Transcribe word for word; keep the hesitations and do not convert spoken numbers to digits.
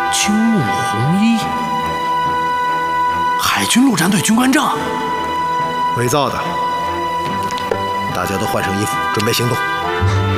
青木红衣，海军陆战队军官证， 伪造的。大家都换上衣服，准备行动。